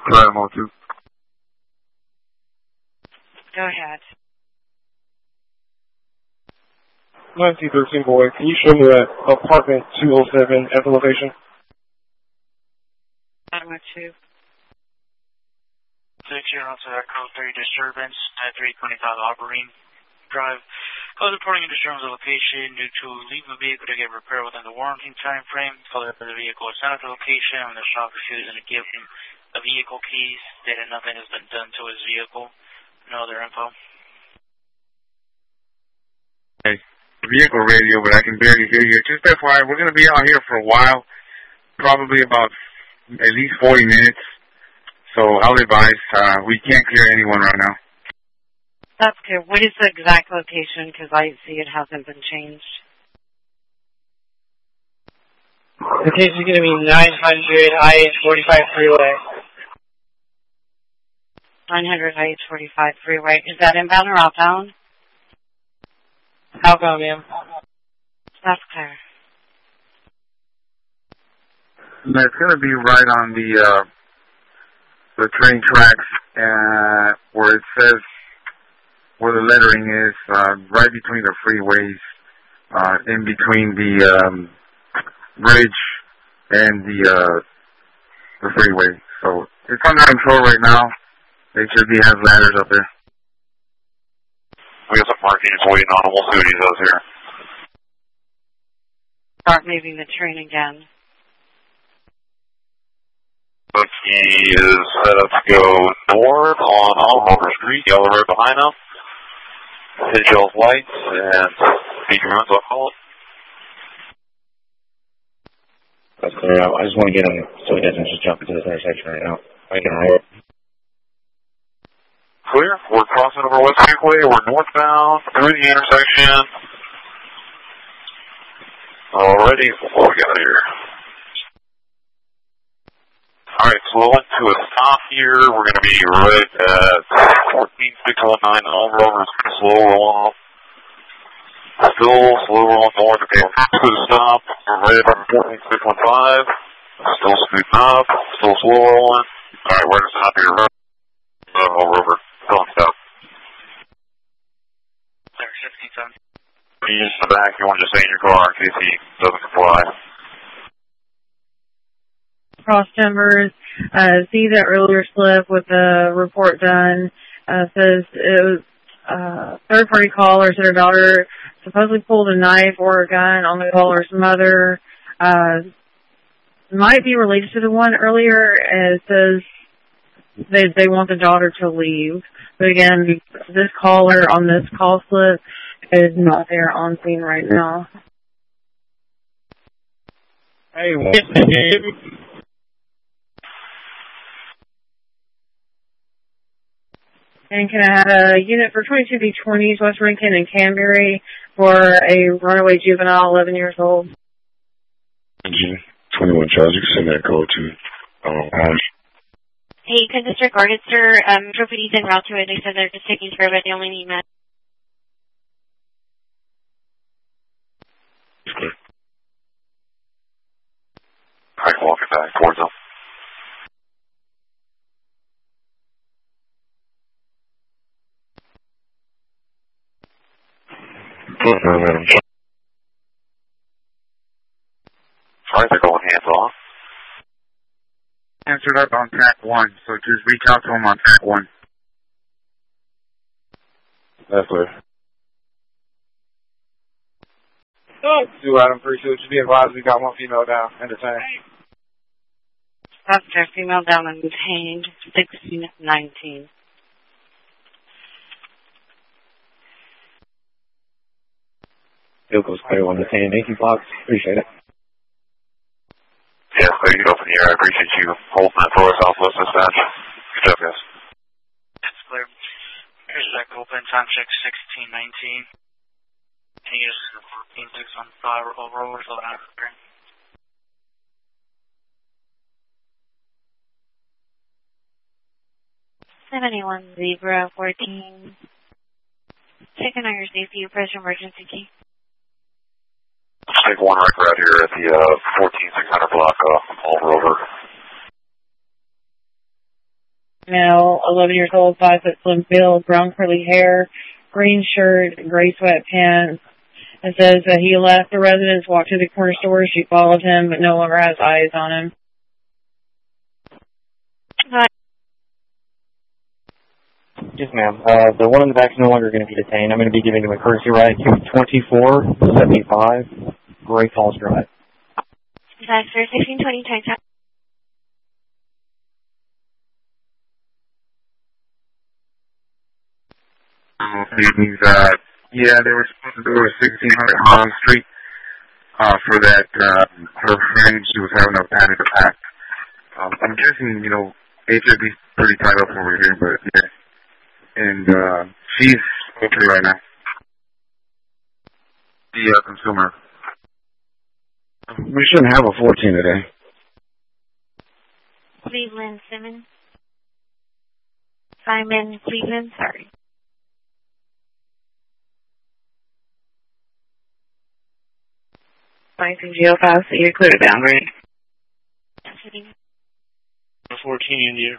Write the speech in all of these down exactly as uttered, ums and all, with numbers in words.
Try them all too. Go ahead. nine C thirteen boy, can you show me that apartment two oh seven at the location? Apartment two. six zero to code three disturbance at three twenty-five Auberine Drive. Call reporting a disturbance of location due to leave the vehicle to get repaired within the warranty time frame. Call the vehicle is not at the location when the shop refused to give him the vehicle keys. Stated nothing has been done to his vehicle. No other info. Hey, vehicle radio, but I can barely hear you. Just F Y I, we're going to be out here for a while, probably about at least forty minutes. So I'll advise, uh, we can't clear anyone right now. That's good. What is the exact location? Because I see it hasn't been changed. Location is going to be nine hundred I H forty-five Freeway. nine hundred I H forty-five Freeway. Is that inbound or outbound? Outbound, ma'am. That's clear. It's going to be right on the, uh, the train tracks, uh, where it says, where the lettering is, uh, right between the freeways, uh, in between the, um, bridge and the, uh, the freeway. So it's under control right now. H O D has ladders up there. We got some parking just waiting on him. We'll see what he does here. Start moving the train again. But he is set up to go north on Oliver Street, yellow right behind him. Hit y'all's lights and speed your runs, I'll call it. That's clear out. I just want to get him so he doesn't just jump into this intersection right now. I can roll. Clear. We're crossing over West Parkway. We're northbound through the intersection. Alrighty, what we got here? Alright, slowing to a stop here. We're going to be right at fourteen six one nine. All rovers slow rolling up. Still slow rolling north. Okay, to the stop. We're right at fourteen six one five. Still scooting up. Still slow rolling. Alright, we're going to stop here. Uh, all rover. Still on stop. There, sixteen seven. You in the back. You want to just stay in your car in case he doesn't comply. Cross timbers, uh, see the earlier slip with the report done, uh, says it was, uh, third party caller said her daughter supposedly pulled a knife or a gun on the caller's mother, uh, might be related to the one earlier, and it says they, they want the daughter to leave. But again, this caller on this call slip is not there on scene right now. Hey, what? And can I have a unit for twenty-two B twenties, West Rankin and Canberry, for a runaway juvenile, eleven years old? twenty-one Charles, you can send that code to um, Orange. Hey, can this regarded, sir? Um, Metro P D's en route to it. They said they're just taking care of it. They only need med. All right, walking back towards them. Alright, they're going hands off. Answered up on track one, so just reach out to him on track one. That's clear. Oh, do Adam Pursuit. Should be advised we got one female down and detained. That's their female down and detained, sixteen nineteen. Vehicle's clear on the ten. Thank you, Fox. Appreciate it. Yeah, clear. You go from here. I appreciate you holding that for us, Southwest Dispatch. Good job, guys. It's clear. Here's that open time check sixteen nineteen. Can you just fourteen six one five over over so that I'm clear? seventy-one Zebra fourteen. Checking on your safety. You press your emergency key. Take one record out here at the uh, fourteen six hundred block uh, all over. male, eleven years old, five foot slim build, brown curly hair, green shirt, gray sweatpants. It says that he left the residence, walked to the corner store. She followed him, but no longer has eyes on him. Hi. Yes, ma'am. Uh, the one in the back is no longer going to be detained. I'm going to be giving him a courtesy ride to twenty-four seventy-five Great Falls Drive. That's for sixteen twenty times up. Means, uh, yeah, they were supposed to do a sixteen hundred Holland Street uh, for that. Uh, her friend, she was having a panic attack. Um, I'm guessing, you know, H I V's pretty tied up over here, but yeah. And uh, she's okay right now. The uh, consumer. We shouldn't have a fourteen today. Cleveland Simmons. Simon Cleveland, sorry. Lansing Jail Pass, so you're clear to downgrade. fourteen India.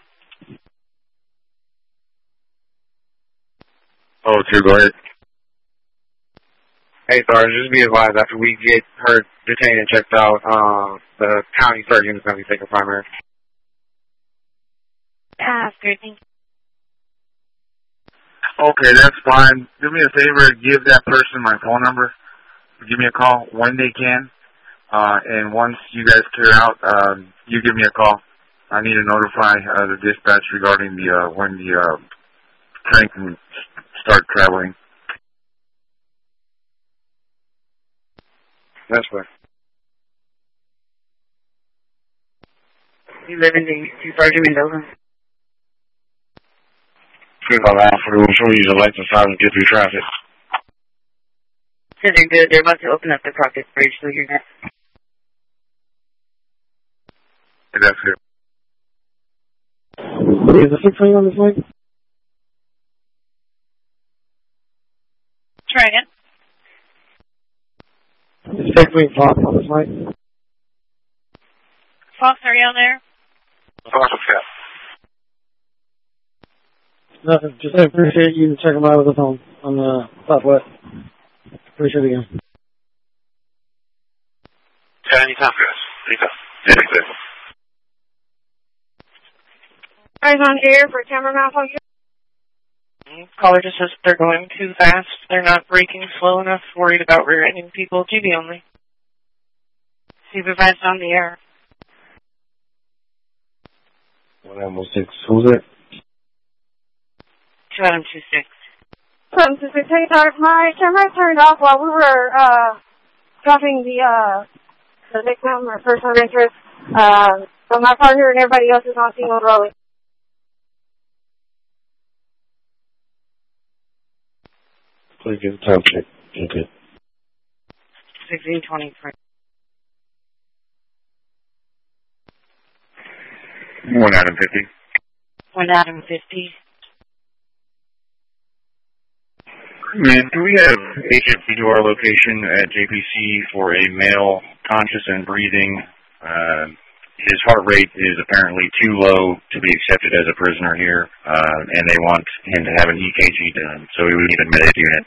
Oh, two, go ahead. Hey, Sarge, just be advised, after we get her detained and checked out, uh, the county surgeon is going to be taking primary. Pass, great, thank you. Okay, that's fine. Do me a favor, give that person my phone number. Give me a call when they can. Uh, and once you guys clear out, um, you give me a call. I need to notify uh, the dispatch regarding the uh, when the uh, train can start traveling. That's right. You live in the two Sergeant Mendoza? Good about that. We're sure use a lights and sirens to get through traffic. So they're good. They're about to open up the Crockett Bridge, so you're not. That's good. Is the six on this line? Try again. Is six Fox on this line? Fox, are you on there? Fox, yeah. Nothing. Just I appreciate you checking out with the phone on the Southwest. Appreciate it again. Yeah, anytime, guys. Anytime. Anytime. Guys on air for camera malfunction. Caller just says they're going too fast. They're not braking slow enough. Worried about rear-ending people. G B only. Supervised on the air. one M six. Who's it? two Adam two six. From two six. Hey, Sarge, my camera turned off while we were uh, dropping the uh, the victim or person of interest. Uh, so my partner and everybody else is on scene with rolling. Please give the time check. Okay. sixteen twenty-three. One Adam fifty. One Adam fifty. Man, do we have H F B to our location at J P C for a male conscious and breathing? Uh, his heart rate is apparently too low to be accepted as a prisoner here, uh, and they want him to have an E K G done, so we would need a medic unit.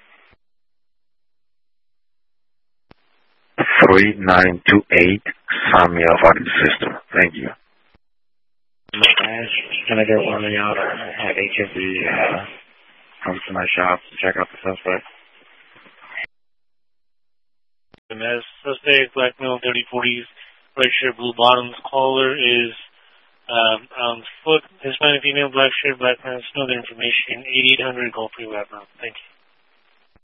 three nine two eight, sign me off out of the system. Thank you. Can I get one of y'all at H F B uh, come to my shop to check out the suspect? As suspect, black male, thirty forties, red shirt, blue bottoms. Caller is um, on foot. Hispanic female, black shirt, black pants. No other information. eighty-eight hundred Gulf Free Web. Thank you.